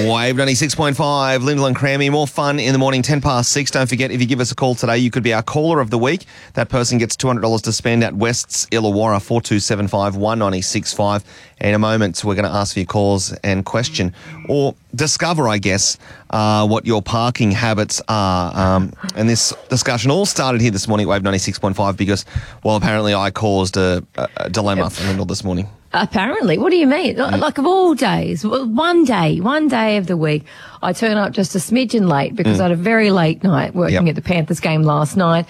Wave 96.5, Lyndall and Crammy. More fun in the morning, 10 past 6. Don't forget, if you give us a call today, you could be our caller of the week. That person gets $200 to spend at West's Illawarra, 4275 196.5. In a moment, we're going to ask for your calls and question, or discover, I guess, what your parking habits are. And this discussion all started here this morning at Wave 96.5 because, well, apparently I caused a dilemma for Lyndall this morning. Apparently. What do you mean? Like of all days, one day of the week, I turn up just a smidgen late because I had a very late night working at the Panthers game last night.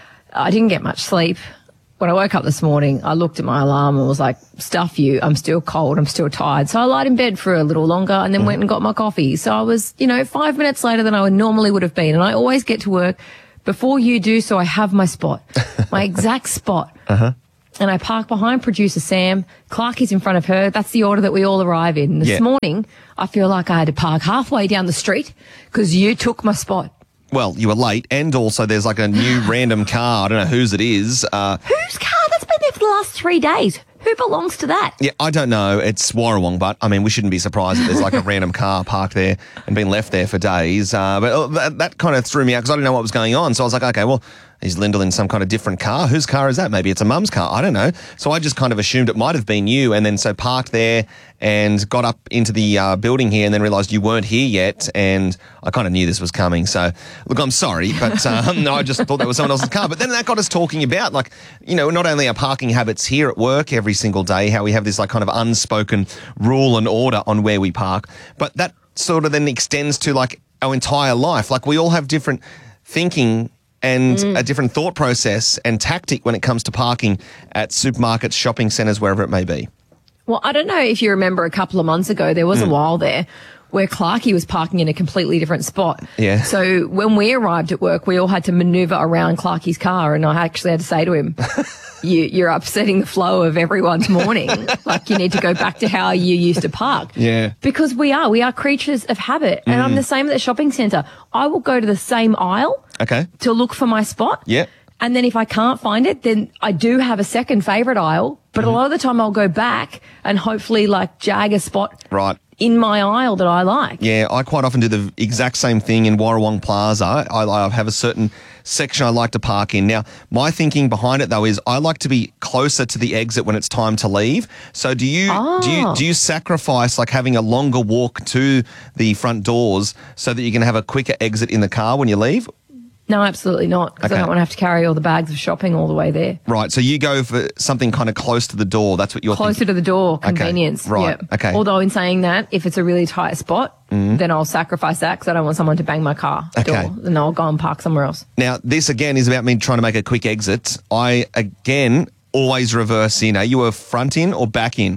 I didn't get much sleep. When I woke up this morning, I looked at my alarm and was like, stuff you, I'm still cold, I'm still tired. So I lied in bed for a little longer and then went and got my coffee. So I was, 5 minutes later than I normally would have been. And I always get to work before you do, so I have my spot, my exact spot. And I park behind producer Sam. Clarkie's in front of her. That's the order that we all arrive in. This morning, I feel like I had to park halfway down the street because you took my spot. Well, you were late, and also there's like a new random car. I don't know whose it is. Whose car? That's been there for the last 3 days. Who belongs to that? Yeah, I don't know. It's Warrawong, but I mean, we shouldn't be surprised that there's like a random car parked there and been left there for days. But that kind of threw me out because I didn't know what was going on. So I was like, okay, well, is Lyndall in some kind of different car? Whose car is that? Maybe it's a mum's car. I don't know. So I just kind of assumed it might have been you, and then so parked there and got up into the building here and then realised you weren't here yet, and I kind of knew this was coming. So, look, I'm sorry, but no, I just thought that was someone else's car. But then that got us talking about, like, not only our parking habits here at work every single day, how we have this like kind of unspoken rule and order on where we park, but that sort of then extends to like our entire life. Like we all have different thinking and a different thought process and tactic when it comes to parking at supermarkets, shopping centres, wherever it may be. Well, I don't know if you remember a couple of months ago, there was a while there where Clarkie was parking in a completely different spot. Yeah. So when we arrived at work, we all had to manoeuvre around Clarkie's car, and I actually had to say to him, you're upsetting the flow of everyone's morning. Like, you need to go back to how you used to park. Yeah. Because we are creatures of habit. And I'm the same at the shopping centre. I will go to the same aisle to look for my spot. Yeah. And then if I can't find it, then I do have a second favourite aisle. But a lot of the time I'll go back and hopefully like jag a spot in my aisle that I like. Yeah, I quite often do the exact same thing in Warrawong Plaza. I have a certain section I like to park in. Now, my thinking behind it though is I like to be closer to the exit when it's time to leave. So do you sacrifice like having a longer walk to the front doors so that you can have a quicker exit in the car when you leave? No, absolutely not, because I don't want to have to carry all the bags of shopping all the way there. Right, so you go for something kind of close to the door. That's what you're thinking? Closer to the door, convenience. Okay, right, yep. okay. Although in saying that, if it's a really tight spot, then I'll sacrifice that because I don't want someone to bang my car door. Then I'll go and park somewhere else. Now, this again is about me trying to make a quick exit. I, again, always reverse in. Are you a front in or back in?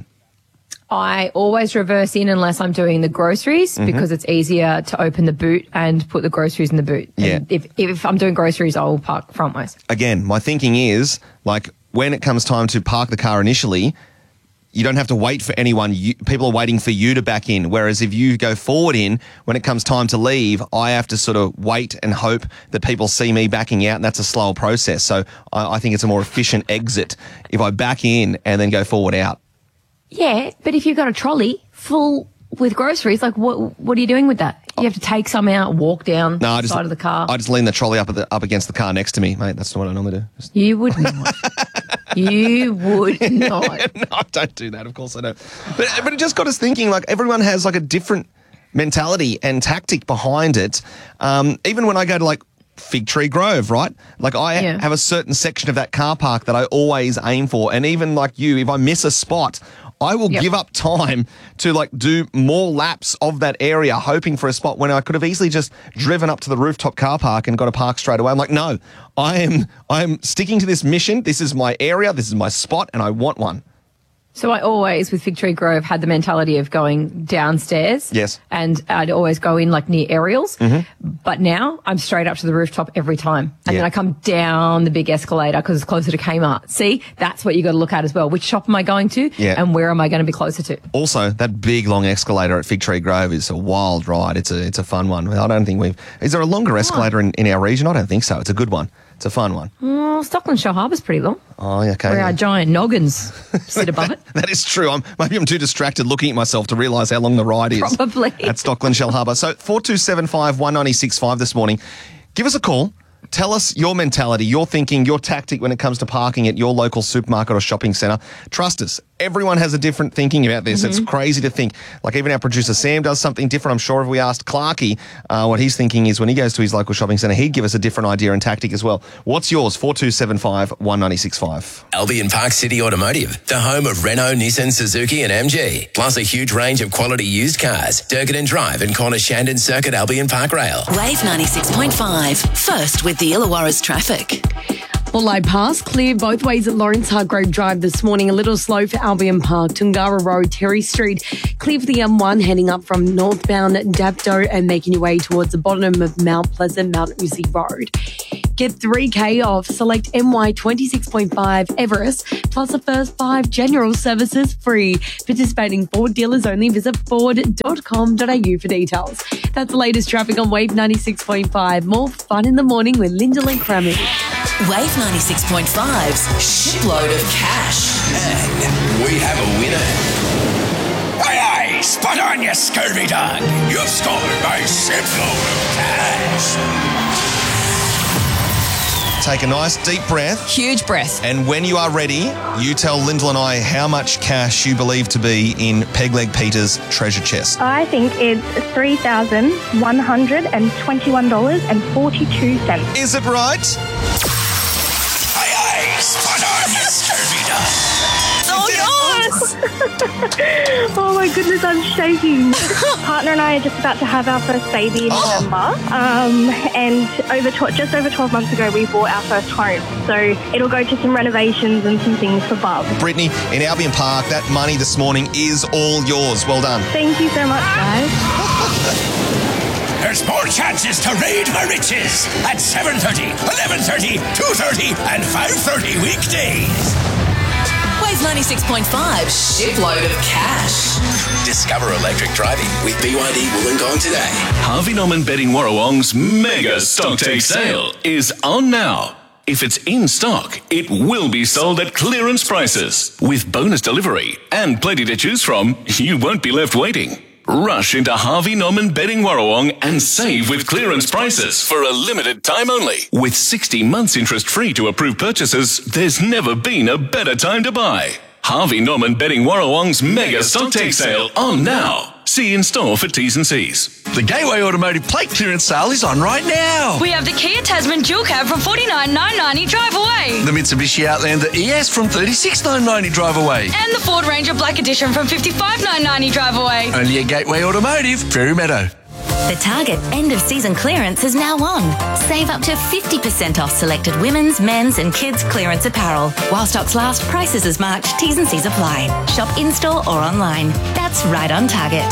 I always reverse in unless I'm doing the groceries because it's easier to open the boot and put the groceries in the boot. Yeah. And if I'm doing groceries, I'll park frontways. Again, my thinking is, like, when it comes time to park the car initially, you don't have to wait for anyone. People are waiting for you to back in. Whereas if you go forward in, when it comes time to leave, I have to sort of wait and hope that people see me backing out, and that's a slower process. So I think it's a more efficient exit if I back in and then go forward out. Yeah, but if you've got a trolley full with groceries, like what are you doing with that? You have to take some out, walk down the side of the car. I just lean the trolley up against the car next to me, mate. That's what I normally do. You would not. You would not. No, I don't do that. Of course I don't. But it just got us thinking, like, everyone has like a different mentality and tactic behind it. Even when I go to like Fig Tree Grove, right? Like I have a certain section of that car park that I always aim for. And even like you, if I miss a spot, I will give up time to like do more laps of that area hoping for a spot when I could have easily just driven up to the rooftop car park and got a park straight away. I'm like, no, I am sticking to this mission. This is my area. This is my spot, and I want one. So I always, with Fig Tree Grove, had the mentality of going downstairs. Yes. And I'd always go in like near aerials. But now I'm straight up to the rooftop every time. And then I come down the big escalator because it's closer to Kmart. See, that's what you got to look at as well. Which shop am I going to? And where am I going to be closer to? Also, that big long escalator at Fig Tree Grove is a wild ride. It's a fun one. I don't think is there a longer escalator in our region? I don't think so. It's a good one. It's a fun one. Oh, Stockland Shell Harbour's pretty long. Oh, okay. Where our giant noggins sit above it. That is true. Maybe I'm too distracted looking at myself to realise how long the ride is. Probably. At Stockland Shell Harbour. So 4275 196.5 this morning. Give us a call. Tell us your mentality, your thinking, your tactic when it comes to parking at your local supermarket or shopping centre. Trust us, everyone has a different thinking about this. It's crazy to think. Like even our producer Sam does something different. I'm sure if we asked Clarkey what he's thinking is when he goes to his local shopping centre, he'd give us a different idea and tactic as well. What's yours? 4275 196.5. Albion Park City Automotive, the home of Renault, Nissan, Suzuki and MG. Plus a huge range of quality used cars. Durgan Drive and Corner Shandon Circuit Albion Park Rail. Wave 96.5. First with the Illawarra's traffic. Bulleye Pass clear both ways at Lawrence Hargrove Drive this morning. A little slow for Albion Park, Tungara Road, Terry Street. Clear for the M1 heading up from northbound Dapto and making your way towards the bottom of Mount Pleasant, Mount Uzi Road. Get 3K off select MY 26.5 Everest, plus the first 5 general services free. Participating Ford dealers only. Visit ford.com.au for details. That's the latest traffic on Wave 96.5. More fun in the morning with Lyndall and Crammy. Wave 96.5's shipload of cash. And we have a winner. Aye, aye, spot on, you scurvy dog. You've stolen my shipload of cash. Take a nice deep breath. Huge breath. And when you are ready, you tell Lyndall and I how much cash you believe to be in Pegleg Peter's treasure chest. I think it's $3,121.42. Is it right? Aye, aye, spot on, you scurvy dog. Oh, yes! Oh my goodness, I'm shaking. Partner and I are just about to have our first baby in November. And just over 12 months ago, we bought our first home. So it'll go to some renovations and some things for Bub. Brittany, in Albion Park, that money this morning is all yours. Well done. Thank you so much, guys. There's more chances to raid my riches at 7:30, 11:30, 2:30 and 5:30 weekdays. Wave 96.5 shipload of cash. Discover electric driving with BYD Wollongong today. Harvey Norman Bedding Warrawong's mega stock take sale is on now. If it's in stock, it will be sold at clearance prices. With bonus delivery and plenty to choose from, you won't be left waiting. Rush into Harvey Norman Bedding Warrawong and save with clearance prices for a limited time only. With 60 months interest free to approved purchases, there's never been a better time to buy. Harvey Norman Bedding Warrawong's mega stock take sale on now. See in store for T's and C's. The Gateway Automotive plate clearance sale is on right now. We have the Kia Tasman dual cab from $49,990 drive away. The Mitsubishi Outlander ES from $36,990 drive away. And the Ford Ranger Black Edition from $55,990 drive away. Only at Gateway Automotive, Prairie Meadow. The Target end of season clearance is now on. Save up to 50% off selected women's, men's and kids clearance apparel. While stocks last, prices as March, T's and C's apply. Shop in-store or online. That's right on Target.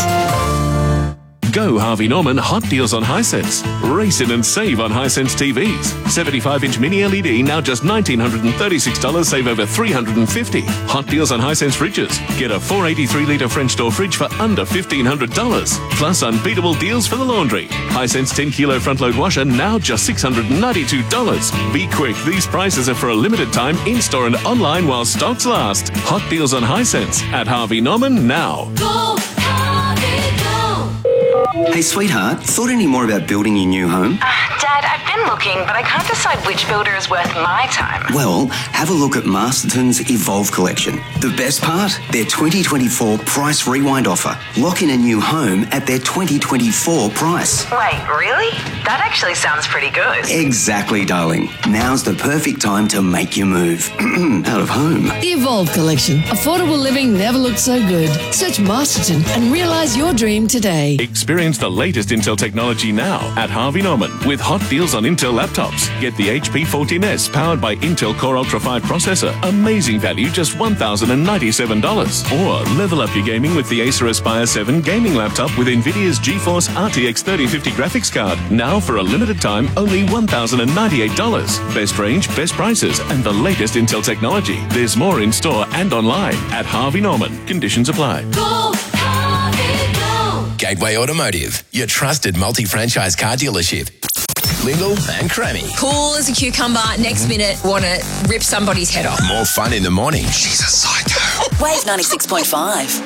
Go Harvey Norman Hot Deals on Hisense. Race in and save on Hisense TVs. 75-inch mini LED now just $1,936, save over $350. Hot Deals on Hisense fridges. Get a 483-litre French door fridge for under $1,500. Plus unbeatable deals for the laundry. Hisense 10-kilo front-load washer now just $692. Be quick, these prices are for a limited time in-store and online while stocks last. Hot Deals on Hisense at Harvey Norman now. Go, Harvey, go! Hey, sweetheart, thought any more about building your new home? Dad, I've been looking, but I can't decide which builder is worth my time. Well, have a look at Masterton's Evolve collection. The best part? Their 2024 price rewind offer. Lock in a new home at their 2024 price. Wait, really? That actually sounds pretty good. Exactly, darling. Now's the perfect time to make your move. Out of home. The Evolve collection. Affordable living never looked so good. Search Masterton and realize your dream today. Experience the latest Intel technology now at Harvey Norman with hot deals on Intel laptops. Get the HP 14S powered by Intel Core Ultra 5 processor. Amazing value, just $1,097. Or level up your gaming with the Acer Aspire 7 gaming laptop with NVIDIA's GeForce RTX 3050 graphics card. Now for a limited time, only $1,098. Best range, best prices, and the latest Intel technology. There's more in store and online at Harvey Norman. Conditions apply. Go, Harvey, go! Gateway Automotive, your trusted multi-franchise car dealership. Lingle and Crammy. Cool as a cucumber. Next minute, want to rip somebody's head off. More fun in the morning. She's a psycho. Wave 96.5.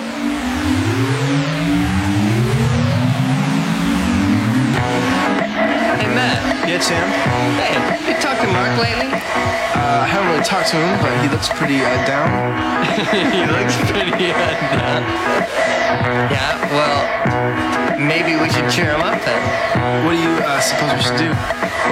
Hey, Matt. Yeah, Tim? Hey, you talked to Mark lately? I haven't really talked to him, but he looks pretty down. He looks pretty down. Yeah, well, maybe we should cheer him up then. What do you suppose we should do?